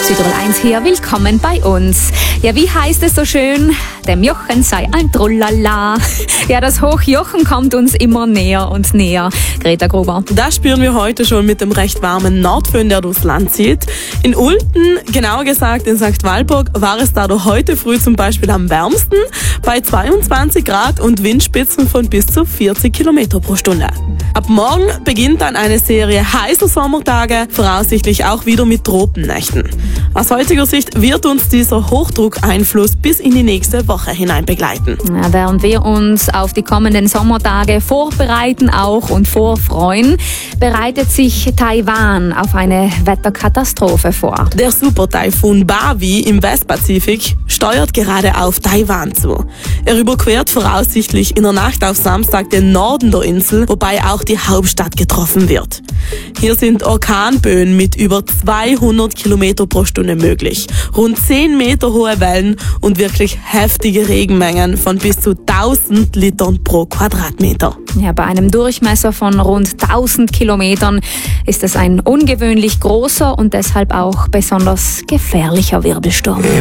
Südtirol 1 hier, willkommen bei uns. Ja, wie heißt es so schön? Dem Jochen sei ein Trullala. Ja, das Hochjochen kommt uns immer näher und näher. Greta Gruber. Das spüren wir heute schon mit dem recht warmen Nordföhn, der durchs Land zieht. In Ulten, genauer gesagt in St. Walburg, war es dadurch heute früh zum Beispiel am wärmsten bei 22 Grad und Windspitzen von bis zu 40 Kilometer pro Stunde. Ab morgen beginnt dann eine Serie heißer Sommertage, voraussichtlich auch wieder mit Tropennächten. Aus heutiger Sicht wird uns dieser Hochdruckeinfluss bis in die nächste Woche hinein begleiten. Ja, während wir uns auf die kommenden Sommertage vorbereiten auch und vorfreuen, bereitet sich Taiwan auf eine Wetterkatastrophe vor. Der Super-Taifun Bavi im Westpazifik steuert gerade auf Taiwan zu. Er überquert voraussichtlich in der Nacht auf Samstag den Norden der Insel, wobei auch die Hauptstadt getroffen wird. Hier sind Orkanböen mit über 200 Kilometer pro Stunde möglich, rund 10 Meter hohe Wellen und wirklich heftige Regenmengen von bis zu 1000 Litern pro Quadratmeter. Ja, bei einem Durchmesser von rund 1000 Kilometern ist es ein ungewöhnlich großer und deshalb auch besonders gefährlicher Wirbelsturm.